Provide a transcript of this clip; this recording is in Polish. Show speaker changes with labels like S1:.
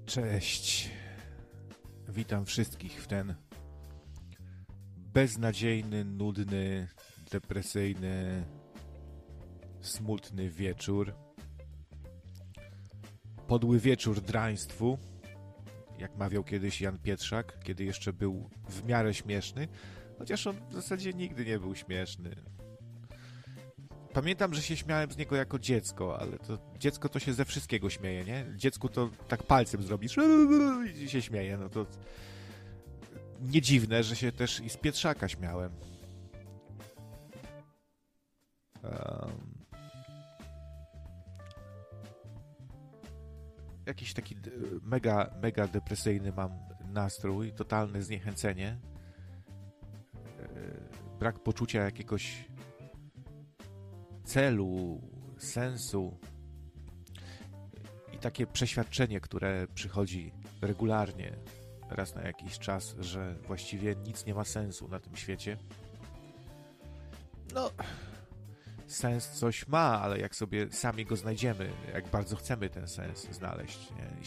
S1: Cześć. Witam wszystkich w ten beznadziejny, nudny, depresyjny, smutny wieczór. Podły wieczór draństwu, jak mawiał kiedyś Jan Pietrzak, kiedy jeszcze był w miarę śmieszny, chociaż on w zasadzie nigdy nie był śmieszny. Pamiętam, że się śmiałem z niego jako dziecko, ale to dziecko to się ze wszystkiego śmieje, nie? Dziecku to tak palcem zrobisz i się śmieje, no to nie dziwne, że się też i z Pietrzaka śmiałem. Jakiś taki mega depresyjny mam nastrój, totalne zniechęcenie, brak poczucia jakiegoś celu, sensu i takie przeświadczenie, które przychodzi regularnie, raz na jakiś czas, że właściwie nic nie ma sensu na tym świecie. No, sens coś ma, ale jak sobie sami go znajdziemy, jak bardzo chcemy ten sens znaleźć, nie?